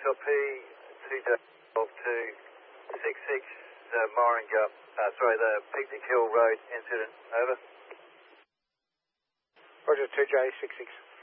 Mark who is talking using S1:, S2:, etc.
S1: XLP 2J12 Moringa, the Picnic Hill Road incident, over.
S2: Roger, 2J66.